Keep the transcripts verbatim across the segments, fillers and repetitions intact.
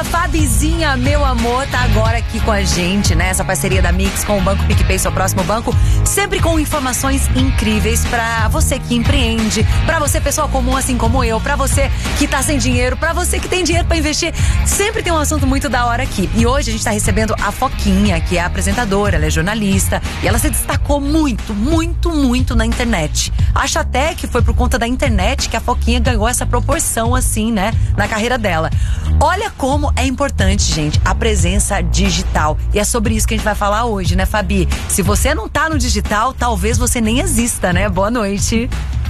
querida Fabizinha, meu amor, tá agora aqui com a gente, né? Essa parceria da Mix com o Banco PicPay, seu próximo banco, sempre com informações incríveis pra você que empreende, pra você, pessoa comum assim como eu, pra você que tá sem dinheiro, pra você que tem dinheiro pra investir. Sempre tem um assunto muito da hora aqui. E hoje a gente tá recebendo a Foquinha, que é a apresentadora, ela é jornalista, e ela se destacou muito, muito, muito na internet. Acho até que foi por conta da internet que a Foquinha ganhou essa proporção assim, né, na carreira dela. Olha como é importante, gente, a presença digital. E é sobre isso que a gente vai falar hoje, né, Fabi? Se você não tá no digital, talvez você nem exista, né? Boa noite.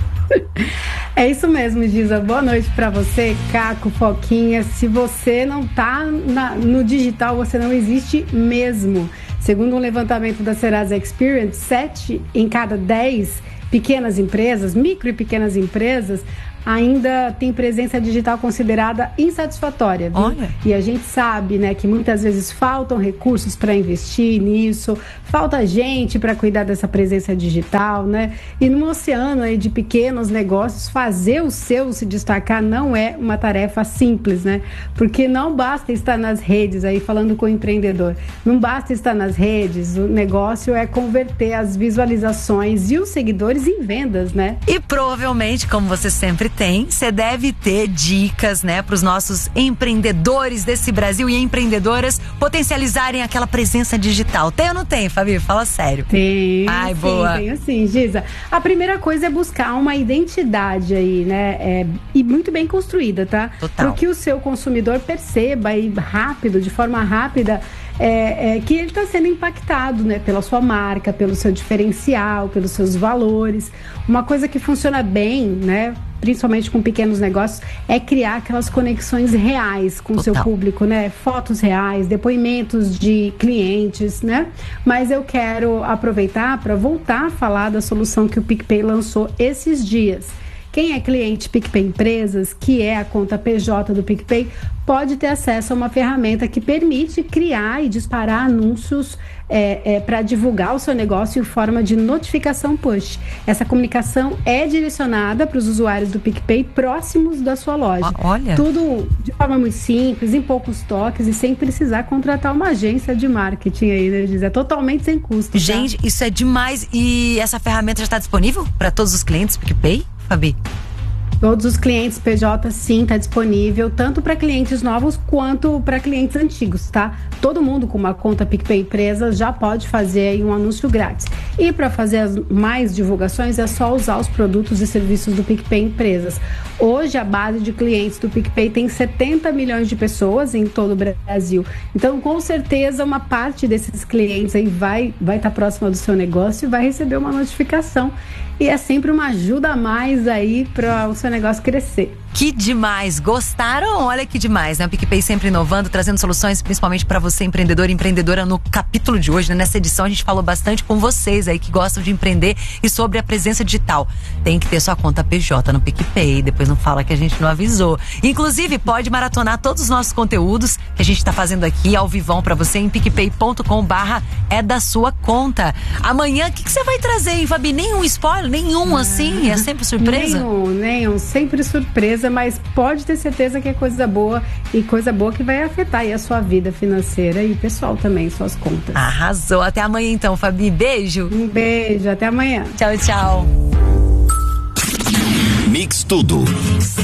É isso mesmo, Giza. Boa noite pra você, Caco, Foquinha. Se você não tá na, no digital, você não existe mesmo. Segundo um levantamento da Serasa Experience, sete em cada dez pequenas empresas, micro e pequenas empresas, ainda tem presença digital considerada insatisfatória, viu? Olha. E a gente sabe, né, que muitas vezes faltam recursos para investir nisso, falta gente para cuidar dessa presença digital, né? E no oceano aí de pequenos negócios, fazer o seu se destacar não é uma tarefa simples, né? Porque não basta estar nas redes aí falando com o empreendedor, não basta estar nas redes, o negócio é converter as visualizações e os seguidores em vendas, né? E provavelmente, como você sempre tem, você deve ter dicas, né, para os nossos empreendedores desse Brasil e empreendedoras potencializarem aquela presença digital. Tem ou não tem, Fabi? Fala sério. Tem. Ai, sim, boa. Tenho sim, Giza. A primeira coisa é buscar uma identidade aí, né, é, e muito bem construída, tá? Total. Para que o seu consumidor perceba aí rápido, de forma rápida, É, é, que ele está sendo impactado, né, pela sua marca, pelo seu diferencial, pelos seus valores. Uma coisa que funciona bem, né, principalmente com pequenos negócios, é criar aquelas conexões reais com o seu público, né? Fotos reais, depoimentos de clientes, né? Mas eu quero aproveitar para voltar a falar da solução que o PicPay lançou esses dias. Quem é cliente PicPay Empresas, que é a conta P J do PicPay, pode ter acesso a uma ferramenta que permite criar e disparar anúncios é, é, para divulgar o seu negócio em forma de notificação push. Essa comunicação é direcionada para os usuários do PicPay próximos da sua loja. Olha. Tudo de forma muito simples, em poucos toques e sem precisar contratar uma agência de marketing aí, né, Giz? É totalmente sem custo. Gente, tá? Isso é demais. E essa ferramenta já está disponível para todos os clientes PicPay, Fabi? Todos os clientes P J, sim, está disponível, tanto para clientes novos quanto para clientes antigos, tá? Todo mundo com uma conta PicPay Empresas já pode fazer aí um anúncio grátis. E para fazer as mais divulgações é só usar os produtos e serviços do PicPay Empresas. Hoje a base de clientes do PicPay tem setenta milhões de pessoas em todo o Brasil. Então, com certeza, uma parte desses clientes aí vai vai estar próxima do seu negócio e vai receber uma notificação. E é sempre uma ajuda a mais aí para o seu negócio crescer. Que demais! Gostaram? Olha que demais, né? O PicPay sempre inovando, trazendo soluções principalmente para você, empreendedor e empreendedora. No capítulo de hoje, né? Nessa edição, a gente falou bastante com vocês aí que gostam de empreender e sobre a presença digital. Tem que ter sua conta P J no PicPay, depois não fala que a gente não avisou. Inclusive, pode maratonar todos os nossos conteúdos que a gente tá fazendo aqui ao vivão para você em picpay ponto com barra é da sua conta. Amanhã, o que, que você vai trazer, hein, Fabi? Nenhum spoiler? Nenhum, assim? É sempre surpresa? Nenhum, nenhum. Sempre surpresa, mas pode ter certeza que é coisa boa e coisa boa que vai afetar aí a sua vida financeira e pessoal também, suas contas. Arrasou. Até amanhã então, Fabi. Beijo. Um beijo. Até amanhã. Tchau, tchau. Mix Tudo.